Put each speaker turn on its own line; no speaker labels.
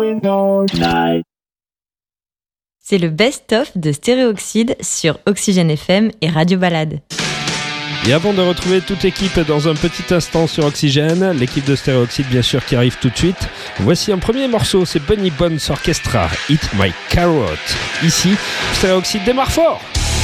C'est le best-of de Stéréoxyde sur Oxygène FM et Radio Balade.
Et avant de retrouver toute l'équipe dans un petit instant sur Oxygène, l'équipe de Stéréoxyde bien sûr qui arrive tout de suite, voici un premier morceau, c'est Bunny Bones Orchestra, Eat My Carrot. Ici, Stéréoxyde démarre fort.